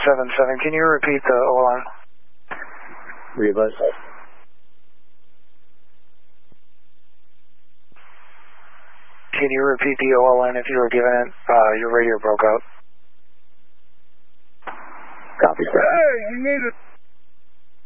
77, can you repeat the OLN? Rebus. Can you repeat the OLN if you were given it? Your radio broke out. Copy, sir. Hey, you need it.